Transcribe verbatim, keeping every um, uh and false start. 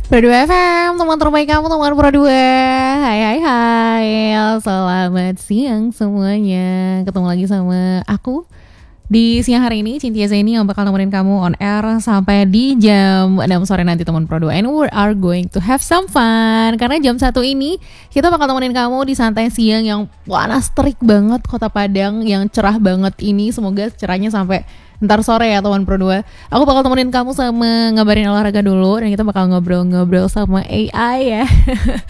Pro dua F M, teman terbaik kamu, teman Pro dua. Hai hai hai. Selamat siang semuanya. Ketemu lagi sama aku di siang hari ini, Cynthia Zaini yang bakal nemenin kamu on air sampai di jam enam sore nanti teman Pro dua. And we are going to have some fun. Karena jam satu ini kita bakal nemenin kamu di santai siang yang panas terik banget Kota Padang, yang cerah banget ini. Semoga cerahnya sampai ntar sore ya teman Pro dua. Aku bakal temenin kamu sama ngabarin olahraga dulu, dan kita bakal ngobrol-ngobrol sama A I ya.